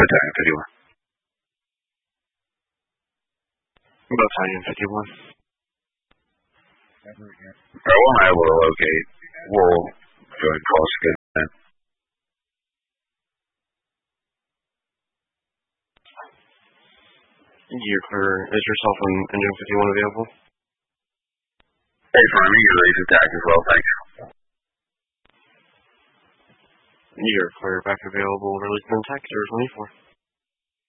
Italian 51. About Italian 51. Alright, we're not able to locate. We'll go ahead and call us good then. You're clear. Is yourself and Engine 51 available? Hey, Farmy, you're ready to attack as well, thanks. You're clear, back available, release and attack, 024.